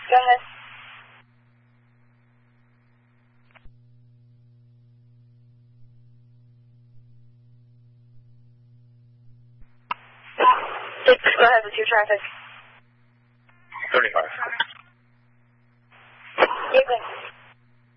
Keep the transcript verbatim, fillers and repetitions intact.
Go ahead. Six, go ahead with your traffic. thirty-five. Keep it.